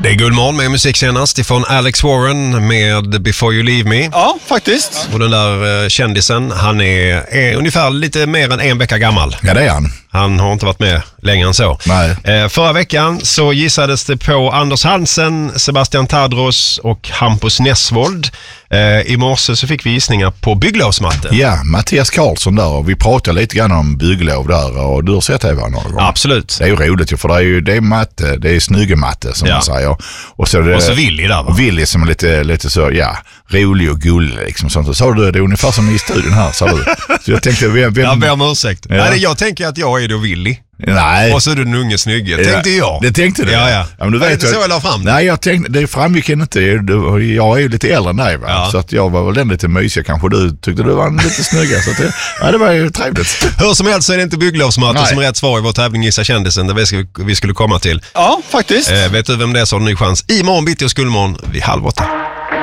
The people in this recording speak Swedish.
Det är Guldmorgon med musik senast ifrån Alex Warren med Before You Leave Me. Ja, faktiskt. Och den där kändisen, han är ungefär lite mer än en vecka gammal. Ja, det är han. Han har inte varit med längre än så. Nej. Förra veckan så gissades det på Anders Hansen, Sebastian Tadros och Hampus Nessvold. I morse så fick vi gissningar på bygglovsmatten. Ja, Mattias Karlsson där, och vi pratade lite grann om bygglov där, och du har sett det några gånger. Absolut. Det är ju roligt ju, för det är matte, det är snyggematte som man säger. Och så Willy där, va? Willy som är lite så, rolig och gullig liksom sånt. Och så du, det är ungefär som i studion här, sa du. Så jag tänkte, Jag ber om ursäkt. Ja. Nej, jag tänker att jag är då Willy. Nej. Och så är du den unge snygge, tänkte jag. Det tänkte du? Ja. Men du vet vet inte så jag la fram det. Nej, jag tänkte, det framgick inte. Jag är ju lite äldre än dig, va? Ja. Så att jag var väl den lite mysig. Kanske du tyckte du var lite snyggare. Så att det var ju trevligt. Hur som helst så är det inte bygglovsmatten som är rätt svar i vår tävling Gissa kändisen, där vi skulle komma till. Ja, faktiskt. Vet du vem det är, så har du ny chans. I morgon bitti och Guldmorgon vid 7:30.